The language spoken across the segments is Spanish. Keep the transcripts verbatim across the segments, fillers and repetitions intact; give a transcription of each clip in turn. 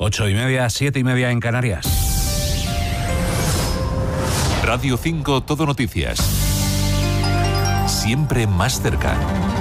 Ocho y media, siete y media en Canarias. Radio cinco Todo Noticias. Siempre más cerca.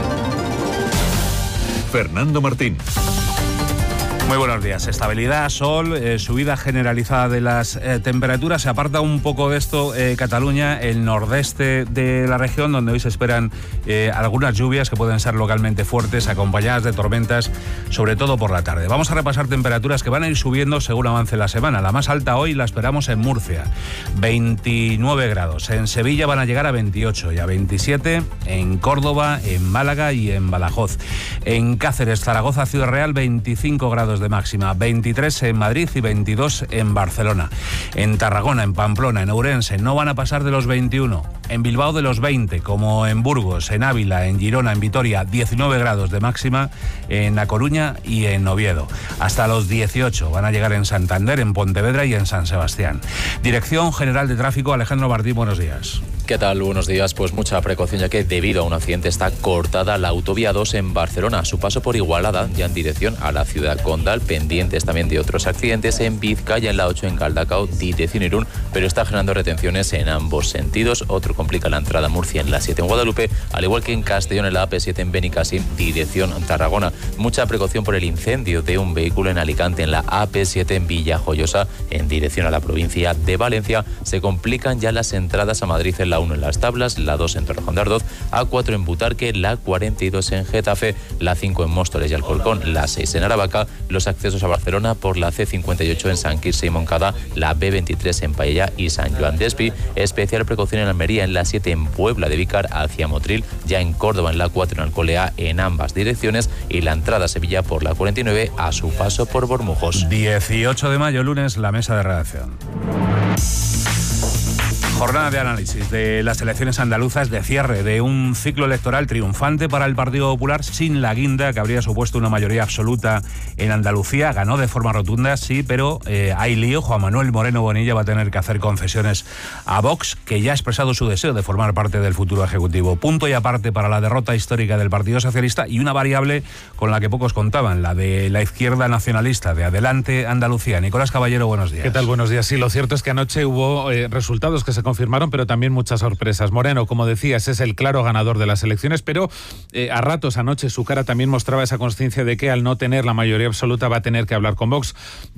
Fernando Martín. Muy buenos días. Estabilidad, sol, eh, subida generalizada de las eh, temperaturas. Se aparta un poco de esto eh, Cataluña, el nordeste de la región, donde hoy se esperan eh, algunas lluvias que pueden ser localmente fuertes, acompañadas de tormentas, sobre todo por la tarde. Vamos a repasar temperaturas que van a ir subiendo según avance la semana. La más alta hoy la esperamos en Murcia, veintinueve grados. En Sevilla van a llegar a veintiocho y a veintisiete en Córdoba, en Málaga y en Badajoz. En Cáceres, Zaragoza, Ciudad Real, veinticinco grados de máxima, veintitrés en Madrid y veintidós en Barcelona. En Tarragona, en Pamplona, en Ourense no van a pasar de los veintiuno. En Bilbao de los veinte, como en Burgos, en Ávila, en Girona, en Vitoria, diecinueve grados de máxima, en A Coruña y en Oviedo. Hasta los dieciocho van a llegar en Santander, en Pontevedra y en San Sebastián. Dirección General de Tráfico, Alejandro Martín, buenos días. ¿Qué tal? Buenos días. Pues mucha precaución, ya que debido a un accidente está cortada la autovía dos en Barcelona, a su paso por Igualada, ya en dirección a la ciudad condal, pendientes también de otros accidentes en Vizcaya, en la ocho en Galdacao, dirección Irún, pero está generando retenciones en ambos sentidos. Otro complica la entrada a Murcia en la siete en Guadalupe, al igual que en Castellón en la A P siete en Benicàssim, dirección Tarragona. Mucha precaución por el incendio de un vehículo en Alicante en la A P siete en Villajoyosa, en dirección a la provincia de Valencia. Se complican ya las entradas a Madrid en la uno en Las Tablas, la dos en Torrejón de Ardoz, A cuatro en Butarque, la cuarenta y dos en Getafe, la cinco en Móstoles y Alcorcón, la seis en Aravaca, los accesos a Barcelona por la C cincuenta y ocho en San Quirze y Moncada, la B veintitrés en Paella y San Joan d'Espí. Especial precaución en Almería en la siete en Puebla de Vícar hacia Motril, ya en Córdoba en la cuatro en Alcolea en ambas direcciones, y la entrada a Sevilla por la cuarenta y nueve a su paso por Bormujos. dieciocho de mayo, lunes, la mesa de redacción. Jornada de análisis de las elecciones andaluzas, de cierre de un ciclo electoral triunfante para el Partido Popular, sin la guinda que habría supuesto una mayoría absoluta en Andalucía. Ganó de forma rotunda, sí, pero eh, hay lío. Juan Manuel Moreno Bonilla va a tener que hacer concesiones a Vox, que ya ha expresado su deseo de formar parte del futuro Ejecutivo. Punto y aparte para la derrota histórica del Partido Socialista, y una variable con la que pocos contaban, la de la izquierda nacionalista de Adelante Andalucía. Nicolás Caballero, buenos días. ¿Qué tal? Buenos días. Sí, lo cierto es que anoche hubo eh, resultados que se confirmaron, pero también muchas sorpresas. Moreno, como decías, es el claro ganador de las elecciones, pero eh, a ratos anoche su cara también mostraba esa consciencia de que al no tener la mayoría absoluta va a tener que hablar con Vox.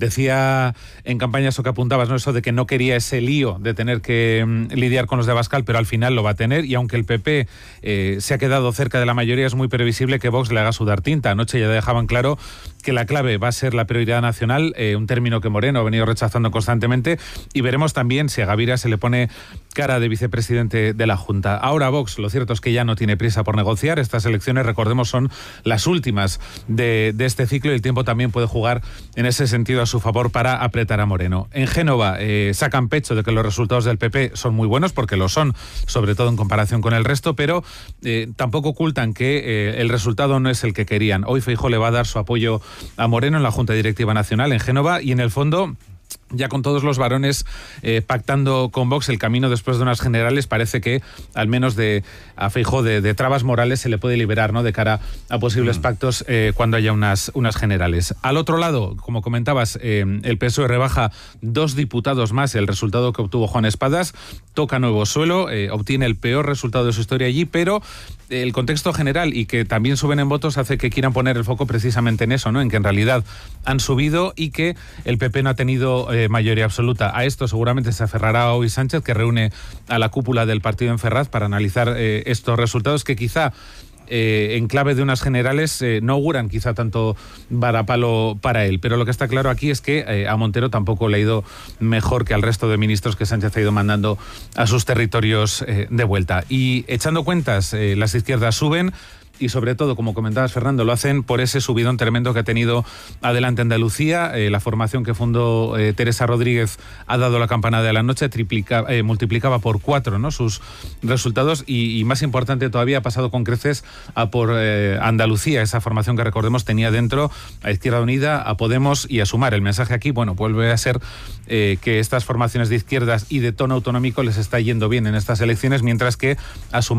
Decía en campaña eso que apuntabas, ¿no? Eso de que no quería ese lío de tener que mm, lidiar con los de Abascal, pero al final lo va a tener, y aunque el P P eh, se ha quedado cerca de la mayoría, es muy previsible que Vox le haga sudar tinta. Anoche ya dejaban claro que la clave va a ser la prioridad nacional, eh, un término que Moreno ha venido rechazando constantemente, y veremos también si a Gavira se le pone cara de vicepresidente de la Junta. Ahora Vox, lo cierto es que ya no tiene prisa por negociar. Estas elecciones, recordemos, son las últimas de, de este ciclo, y el tiempo también puede jugar en ese sentido a su favor para apretar a Moreno. En Génova eh, sacan pecho de que los resultados del P P son muy buenos, porque lo son, sobre todo en comparación con el resto, pero eh, tampoco ocultan que eh, el resultado no es el que querían. Hoy Feijóo le va a dar su apoyo a Moreno en la Junta Directiva Nacional en Génova, y en el fondo, ya con todos los varones eh, pactando con Vox el camino después de unas generales, parece que al menos de a Feijóo de, de trabas morales se le puede liberar, ¿no?, de cara a posibles mm. pactos eh, cuando haya unas, unas generales. Al otro lado, como comentabas, eh, el P S O E rebaja dos diputados más el resultado que obtuvo Juan Espadas, toca nuevo suelo, eh, obtiene el peor resultado de su historia allí, pero el contexto general y que también suben en votos hace que quieran poner el foco precisamente en eso, ¿no?, en que en realidad han subido y que el P P no ha tenido eh, mayoría absoluta. A esto seguramente se aferrará hoy Sánchez, que reúne a la cúpula del partido en Ferraz para analizar eh, estos resultados que quizá Eh, en clave de unas generales eh, no auguran quizá tanto varapalo para él, pero lo que está claro aquí es que eh, a Montero tampoco le ha ido mejor que al resto de ministros que Sánchez ha ido mandando a sus territorios eh, de vuelta. Y echando cuentas, eh, las izquierdas suben, y sobre todo, como comentabas, Fernando, lo hacen por ese subidón tremendo que ha tenido Adelante Andalucía. Eh, la formación que fundó eh, Teresa Rodríguez ha dado la campanada de la noche, triplica, eh, multiplicaba por cuatro, ¿no?, sus resultados, y, y más importante todavía, ha pasado con creces a por eh, Andalucía, esa formación que, recordemos, tenía dentro a Izquierda Unida, a Podemos y a Sumar. El mensaje aquí, bueno, vuelve a ser eh, que estas formaciones de izquierdas y de tono autonómico les está yendo bien en estas elecciones, mientras que a Sumar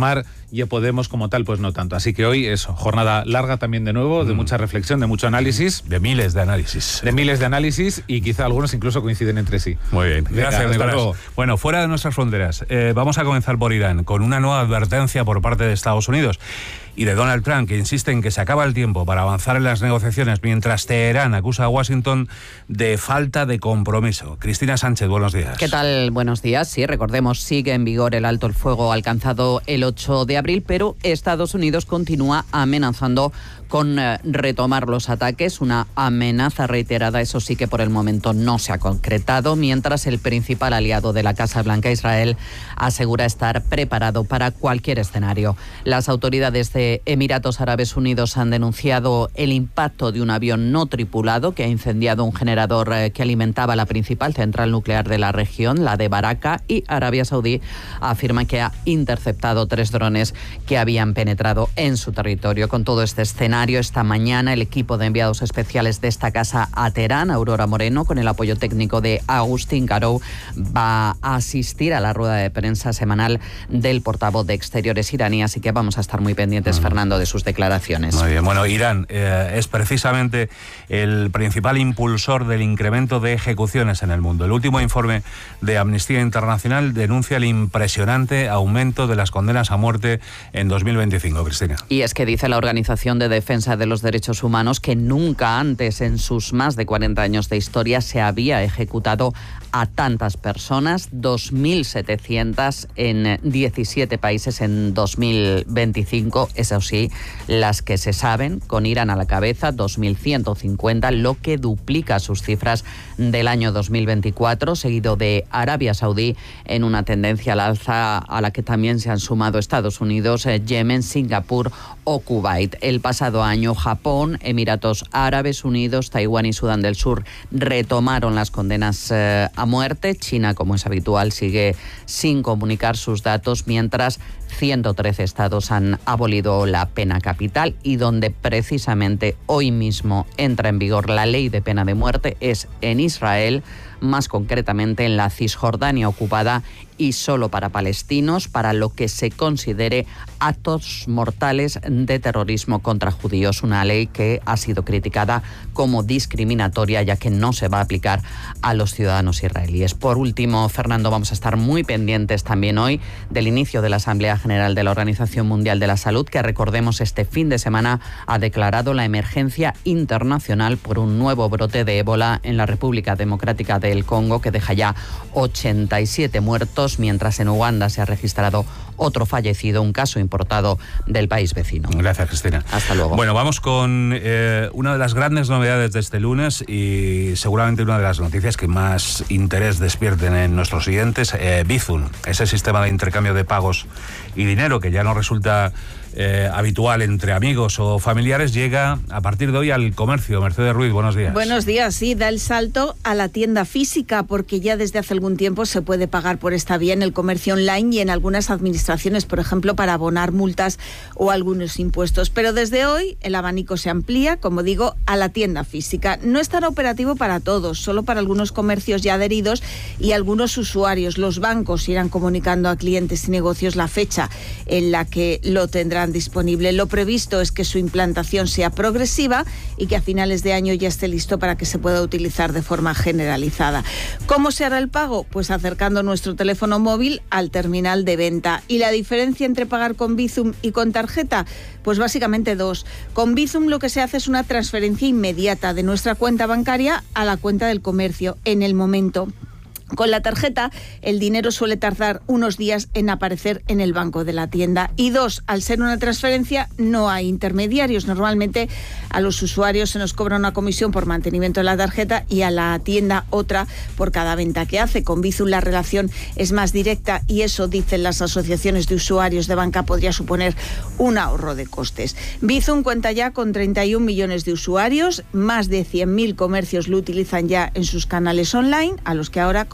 y a Podemos como tal, pues no tanto. Así que hoy eso, jornada larga también de nuevo, de mm. mucha reflexión, de mucho análisis. De miles de análisis. De miles de análisis y quizá algunos incluso coinciden entre sí. Muy bien, gracias Venga, Nicolás. Luego. Bueno, fuera de nuestras fronteras, eh, vamos a comenzar por Irán, con una nueva advertencia por parte de Estados Unidos y de Donald Trump, que insiste en que se acaba el tiempo para avanzar en las negociaciones, mientras Teherán acusa a Washington de falta de compromiso. Cristina Sánchez, buenos días. ¿Qué tal? Buenos días. Sí, recordemos, sigue en vigor el alto el fuego alcanzado el ocho de abril, pero Estados Unidos continúa amenazando con eh, retomar los ataques, una amenaza reiterada, eso sí que por el momento no se ha concretado, mientras el principal aliado de la Casa Blanca, Israel, asegura estar preparado para cualquier escenario. Las autoridades de Emiratos Árabes Unidos han denunciado el impacto de un avión no tripulado que ha incendiado un generador eh, que alimentaba la principal central nuclear de la región, la de Baraka, y Arabia Saudí afirma que ha interceptado tres drones que habían penetrado en su territorio. Con todo este escenario, esta mañana el equipo de enviados especiales de esta casa a Teherán, Aurora Moreno, con el apoyo técnico de Agustín Garou, va a asistir a la rueda de prensa semanal del portavoz de Exteriores iraní, así que vamos a estar muy pendientes, uh-huh. Fernando, de sus declaraciones. Muy bien, bueno, Irán eh, es precisamente el principal impulsor del incremento de ejecuciones en el mundo. El último informe de Amnistía Internacional denuncia el impresionante aumento de las condenas a muerte en dos mil veinticinco, Cristina. Y es que dice la Organización de Defensa de los Derechos Humanos que nunca antes en sus más de cuarenta años de historia se había ejecutado a tantas personas, dos mil setecientas en diecisiete países en dos mil veinticinco, eso sí, las que se saben, con Irán a la cabeza, dos mil ciento cincuenta, lo que duplica sus cifras del año dos mil veinticuatro, seguido de Arabia Saudí, en una tendencia al alza a la que también se han sumado Estados Unidos, Yemen, Singapur o Kuwait. El pasado año, Japón, Emiratos Árabes Unidos, Taiwán y Sudán del Sur retomaron las condenas eh, a muerte. China, como es habitual, sigue sin comunicar sus datos, mientras ciento trece estados han abolido la pena capital, y donde precisamente hoy mismo entra en vigor la ley de pena de muerte es en Israel, más concretamente en la Cisjordania ocupada, y solo para palestinos, para lo que se considere actos mortales de terrorismo contra judíos, una ley que ha sido criticada como discriminatoria, ya que no se va a aplicar a los ciudadanos israelíes. Por último, Fernando, vamos a estar muy pendientes también hoy del inicio de la Asamblea General de la Organización Mundial de la Salud, que, recordemos, este fin de semana ha declarado la emergencia internacional por un nuevo brote de ébola en la República Democrática del Congo, que deja ya ochenta y siete muertos, mientras en Uganda se ha registrado otro fallecido, un caso importado del país vecino. Gracias, Cristina. Hasta luego. Bueno, vamos con eh, una de las grandes novedades de este lunes y seguramente una de las noticias que más interés despierten en nuestros oyentes. eh, Bizum, ese sistema de intercambio de pagos y dinero que ya no resulta Eh, habitual entre amigos o familiares, llega a partir de hoy al comercio. Mercedes Ruiz, buenos días. Buenos días, sí, da el salto a la tienda física, porque ya desde hace algún tiempo se puede pagar por esta vía en el comercio online y en algunas administraciones, por ejemplo, para abonar multas o algunos impuestos. Pero desde hoy el abanico se amplía, como digo, a la tienda física. No estará operativo para todos, solo para algunos comercios ya adheridos y algunos usuarios. Los bancos irán comunicando a clientes y negocios la fecha en la que lo tendrán disponible. Lo previsto es que su implantación sea progresiva y que a finales de año ya esté listo para que se pueda utilizar de forma generalizada. ¿Cómo se hará el pago? Pues acercando nuestro teléfono móvil al terminal de venta. ¿Y la diferencia entre pagar con Bizum y con tarjeta? Pues básicamente dos. Con Bizum lo que se hace es una transferencia inmediata de nuestra cuenta bancaria a la cuenta del comercio en el momento. Con la tarjeta, el dinero suele tardar unos días en aparecer en el banco de la tienda. Y dos, al ser una transferencia, no hay intermediarios. Normalmente a los usuarios se nos cobra una comisión por mantenimiento de la tarjeta y a la tienda otra por cada venta que hace. Con Bizum la relación es más directa y eso, dicen las asociaciones de usuarios de banca, podría suponer un ahorro de costes. Bizum cuenta ya con treinta y un millones de usuarios, más de cien mil comercios lo utilizan ya en sus canales online, a los que ahora, como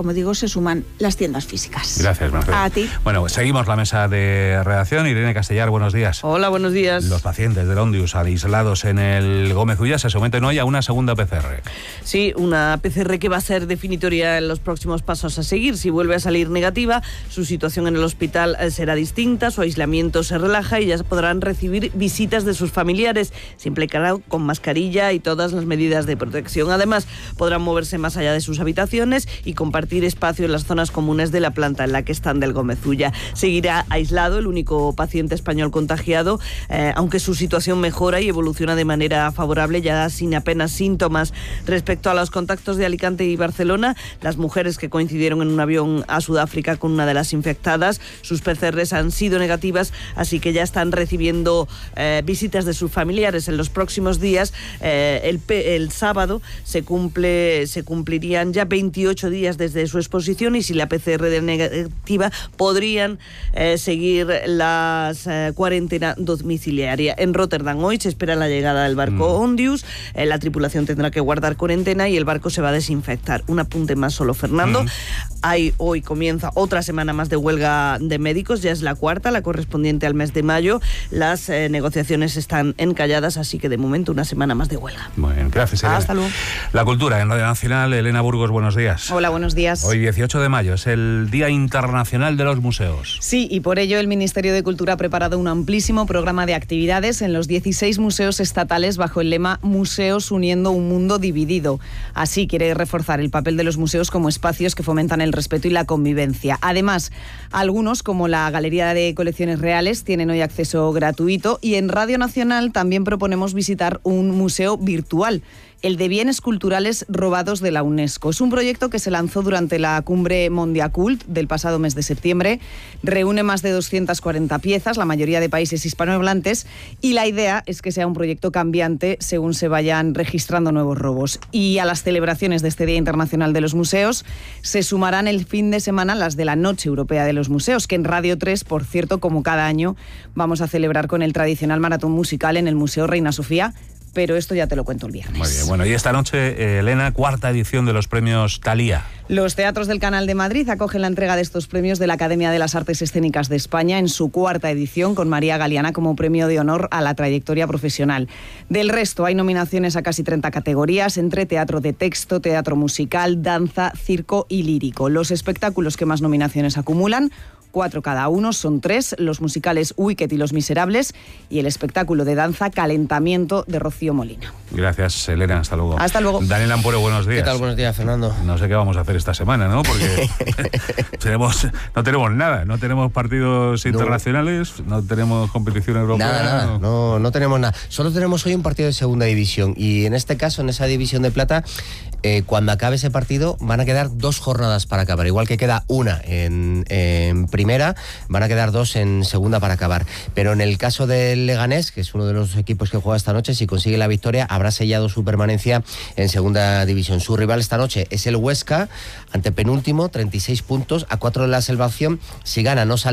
como digo, se suman las tiendas físicas. Gracias, Mercedes. A ti. Bueno, seguimos la mesa de redacción. Irene Castellar, buenos días. Hola, buenos días. Los pacientes del Ondius aislados en el Gómez Ulla se someten hoy a una segunda P C R. Sí, una P C R que va a ser definitoria en los próximos pasos a seguir. Si vuelve a salir negativa, su situación en el hospital será distinta, su aislamiento se relaja y ya podrán recibir visitas de sus familiares. Se implicará con mascarilla y todas las medidas de protección. Además, podrán moverse más allá de sus habitaciones y compartir espacio en las zonas comunes de la planta en la que están del Gómez Ulla. Seguirá aislado el único paciente español contagiado, eh, aunque su situación mejora y evoluciona de manera favorable, ya sin apenas síntomas. Respecto a los contactos de Alicante y Barcelona, las mujeres que coincidieron en un avión a Sudáfrica con una de las infectadas, sus P C Rs han sido negativas, así que ya están recibiendo eh, visitas de sus familiares en los próximos días. Eh, el, el sábado se cumple se cumplirían ya veintiocho días desde su exposición y si la P C R de negativa podrían eh, seguir la eh, cuarentena domiciliaria. En Rotterdam hoy se espera la llegada del barco mm. Ondius, eh, la tripulación tendrá que guardar cuarentena y el barco se va a desinfectar. Un apunte más solo, Fernando. Mm. Hay, hoy comienza otra semana más de huelga de médicos, ya es la cuarta, la correspondiente al mes de mayo. Las eh, negociaciones están encalladas, así que de momento una semana más de huelga. Muy bien, gracias, Elena. Hasta luego. La cultura en Radio Nacional, Elena Burgos, buenos días. Hola, buenos días. Hoy dieciocho de mayo es el Día Internacional de los Museos. Sí, y por ello el Ministerio de Cultura ha preparado un amplísimo programa de actividades en los dieciséis museos estatales bajo el lema Museos uniendo un mundo dividido. Así quiere reforzar el papel de los museos como espacios que fomentan el respeto y la convivencia. Además, algunos, como la Galería de Colecciones Reales, tienen hoy acceso gratuito y en Radio Nacional también proponemos visitar un museo virtual, el de Bienes Culturales Robados de la UNESCO. Es un proyecto que se lanzó durante la cumbre Mondiacult del pasado mes de septiembre. Reúne más de doscientas cuarenta piezas, la mayoría de países hispanohablantes, y la idea es que sea un proyecto cambiante según se vayan registrando nuevos robos. Y a las celebraciones de este Día Internacional de los Museos se sumarán el fin de semana las de la Noche Europea de los Museos, que en Radio tres, por cierto, como cada año, vamos a celebrar con el tradicional maratón musical en el Museo Reina Sofía, pero esto ya te lo cuento el viernes. Muy bien, bueno, y esta noche, eh, Elena, cuarta edición de los premios Thalía. Los teatros del Canal de Madrid acogen la entrega de estos premios de la Academia de las Artes Escénicas de España en su cuarta edición, con María Galeana como premio de honor a la trayectoria profesional. Del resto, hay nominaciones a casi treinta categorías, entre teatro de texto, teatro musical, danza, circo y lírico. Los espectáculos que más nominaciones acumulan, cuatro cada uno, son tres, los musicales Wicked y Los Miserables y el espectáculo de danza Calentamiento de Rocío Molina. Gracias, Elena, hasta luego. Hasta luego. Daniel Ampuero, buenos días. ¿Qué tal? Buenos días, Fernando. No sé qué vamos a hacer esta semana, ¿no? Porque tenemos, no tenemos nada, no tenemos partidos no. internacionales, no tenemos competición europea. Nada, nada, no. No, no tenemos nada. Solo tenemos hoy un partido de segunda división y en este caso, en esa división de plata, eh, cuando acabe ese partido van a quedar dos jornadas para acabar, igual que queda una en, en primera, van a quedar dos en segunda para acabar. Pero en el caso del Leganés, que es uno de los equipos que juega esta noche, si consigue la victoria, habrá sellado su permanencia en segunda división. Su rival esta noche es el Huesca, antepenúltimo, treinta y seis puntos, a cuatro de la salvación. Si gana, no sale